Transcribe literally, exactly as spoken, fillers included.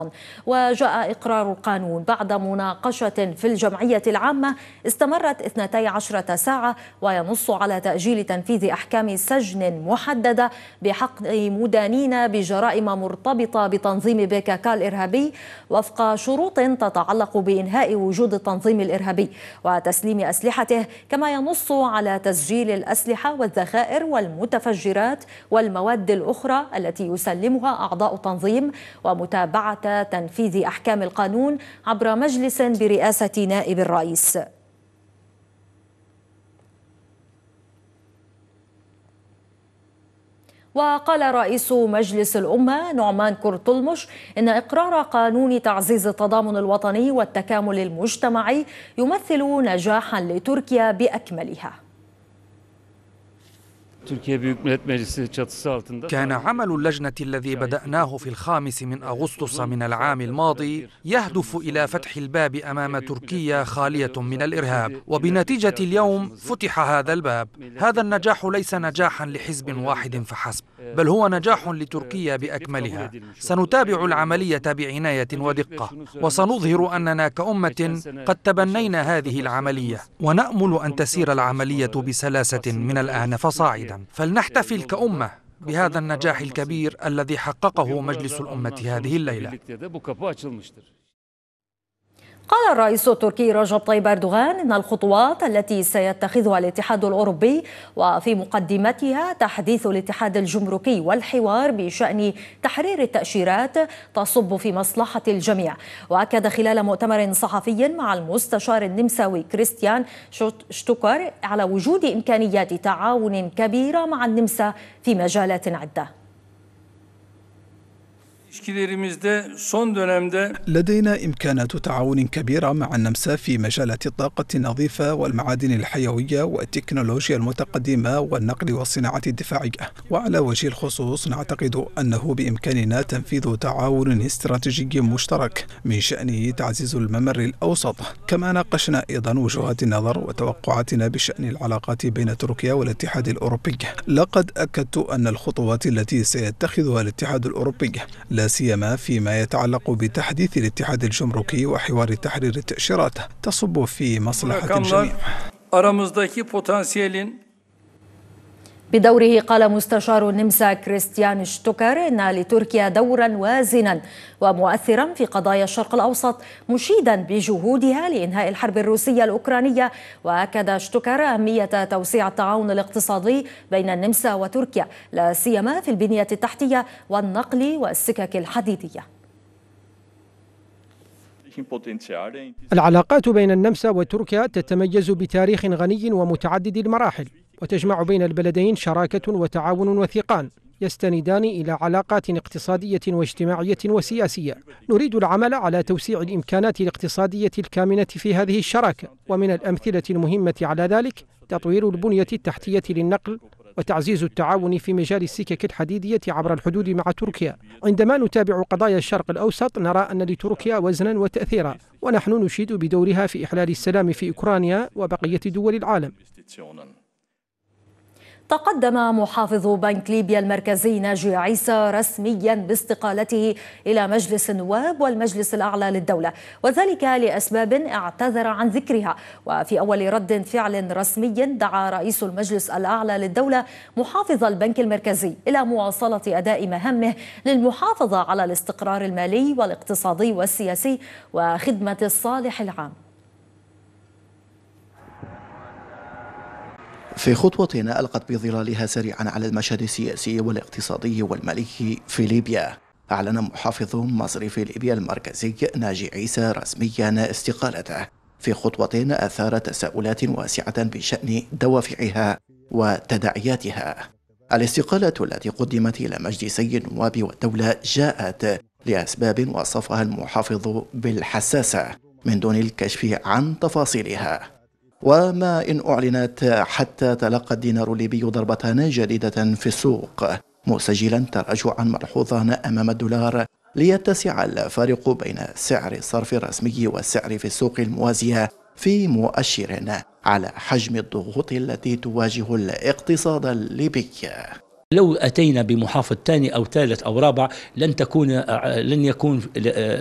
وجاء إقرار القانون بعد مناقشة في الجمعية العامة استمرت اثنتي عشرة ساعة، وينص على تأجيل تنفيذ أحكام سجن محددة بحق مدانين بجرائم مرتبطة بتنظيم بي كي كي الإرهابي وفق شروط تتعلق بإنهاء وجود التنظيم الإرهابي وتسليم أسلحته، كما ينص على تسجيل الأسلحة والذخائر والمتفجرات والمواد الأخرى التي يسلمها أعضاء التنظيم ومتابعة تنفيذ أحكام القانون عبر مجلس برئاسة نائب الرئيس. وقال رئيس مجلس الأمة نعمان كرتلمش إن إقرار قانون تعزيز التضامن الوطني والتكامل المجتمعي يمثل نجاحا لتركيا بأكملها. كان عمل اللجنة الذي بدأناه في الخامس من أغسطس من العام الماضي يهدف إلى فتح الباب أمام تركيا خالية من الإرهاب، وبنتيجة اليوم فتح هذا الباب. هذا النجاح ليس نجاحا لحزب واحد فحسب، بل هو نجاح لتركيا بأكملها. سنتابع العملية بعناية ودقة، وسنظهر أننا كأمة قد تبنينا هذه العملية، ونأمل أن تسير العملية بسلاسة من الآن فصاعدا. فلنحتفل كأمة بهذا النجاح الكبير الذي حققه مجلس الأمة هذه الليلة. قال الرئيس التركي رجب طيب أردوغان إن الخطوات التي سيتخذها الاتحاد الأوروبي وفي مقدمتها تحديث الاتحاد الجمركي والحوار بشأن تحرير التأشيرات تصب في مصلحة الجميع. وأكد خلال مؤتمر صحفي مع المستشار النمساوي كريستيان شتوكر على وجود إمكانيات تعاون كبيرة مع النمسا في مجالات عدة. لدينا إمكانات تعاون كبيرة مع النمسا في مجالات الطاقة النظيفة والمعادن الحيوية والتكنولوجيا المتقدمة والنقل والصناعة الدفاعية. وعلى وجه الخصوص نعتقد أنه بإمكاننا تنفيذ تعاون استراتيجي مشترك من شأنه تعزيز الممر الأوسط. كما ناقشنا أيضا وجهات النظر وتوقعاتنا بشأن العلاقات بين تركيا والاتحاد الأوروبي. لقد أكدت أن الخطوات التي سيتخذها الاتحاد الأوروبي لا سيما فيما يتعلق بتحديث الاتحاد الجمركي وحوار تحرير التأشيرات تصب في مصلحة الجميع. بدوره قال مستشار النمسا كريستيان شتوكر إن لتركيا دورا وازنا ومؤثرا في قضايا الشرق الأوسط، مشيدا بجهودها لإنهاء الحرب الروسية الأوكرانية. وأكد شتوكر أهمية توسيع التعاون الاقتصادي بين النمسا وتركيا، لا سيما في البنية التحتية والنقل والسكك الحديدية. العلاقات بين النمسا وتركيا تتميز بتاريخ غني ومتعدد المراحل، وتجمع بين البلدين شراكة وتعاون وثيقان يستندان إلى علاقات اقتصادية واجتماعية وسياسية. نريد العمل على توسيع الإمكانات الاقتصادية الكامنة في هذه الشراكة، ومن الأمثلة المهمة على ذلك تطوير البنية التحتية للنقل وتعزيز التعاون في مجال السكك الحديدية عبر الحدود مع تركيا. عندما نتابع قضايا الشرق الأوسط نرى أن لتركيا وزنا وتأثيرا، ونحن نشيد بدورها في إحلال السلام في أوكرانيا وبقية دول العالم. تقدم محافظ بنك ليبيا المركزي ناجي عيسى رسميا باستقالته إلى مجلس النواب والمجلس الأعلى للدولة، وذلك لأسباب اعتذر عن ذكرها. وفي أول رد فعل رسمي دعا رئيس المجلس الأعلى للدولة محافظ البنك المركزي إلى مواصلة أداء مهامه للمحافظة على الاستقرار المالي والاقتصادي والسياسي وخدمة الصالح العام. في خطوة ألقت بظلالها سريعا على المشهد السياسي والاقتصادي والمالي في ليبيا، أعلن محافظ مصرف ليبيا المركزي ناجي عيسى رسميا استقالته في خطوة أثارت تساؤلات واسعة بشأن دوافعها وتداعياتها. الاستقالة التي قدمت إلى مجلسي النواب والدولة جاءت لأسباب وصفها المحافظ بالحساسة من دون الكشف عن تفاصيلها. وما إن أعلنت حتى تلقى الدينار الليبي ضربة جديدة في السوق، مسجلا تراجعا ملحوظا أمام الدولار ليتسع الفارق بين سعر الصرف الرسمي والسعر في السوق الموازية، في مؤشر على حجم الضغوط التي تواجه الاقتصاد الليبي. لو أتينا بمحافظ ثاني أو ثالث أو رابع لن تكون لن يكون